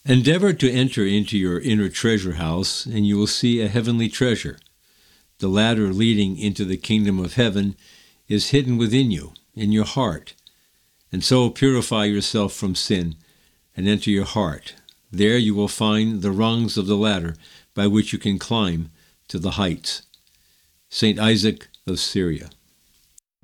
Endeavor to enter into your inner treasure house, and you will see a heavenly treasure. The ladder leading into the kingdom of heaven is hidden within you, in your heart. And so purify yourself from sin and enter your heart. There you will find the rungs of the ladder by which you can climb to the heights. St. Isaac of Syria.